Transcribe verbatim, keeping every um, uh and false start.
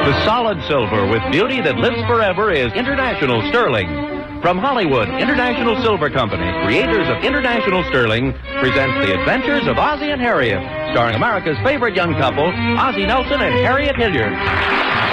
The solid silver with beauty that lives forever is International Sterling. From Hollywood, International Silver Company, creators of International Sterling, presents The Adventures of Ozzie and Harriet, starring America's favorite young couple, Ozzie Nelson and Harriet Hilliard.